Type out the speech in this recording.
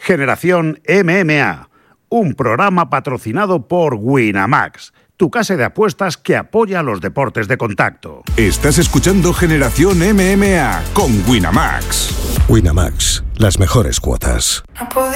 Generación MMA, un programa patrocinado por Winamax, tu casa de apuestas que apoya a los deportes de contacto. Estás escuchando Generación MMA con Winamax. Winamax, las mejores cuotas.